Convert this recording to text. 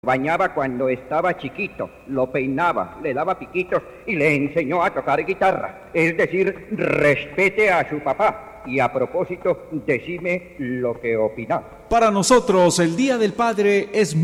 Bañaba cuando estaba chiquito, lo peinaba, le daba piquitos y le enseñó a tocar guitarra. Es decir, respete a su papá. Y a propósito, decime lo que opinás. Para nosotros, el Día del Padre es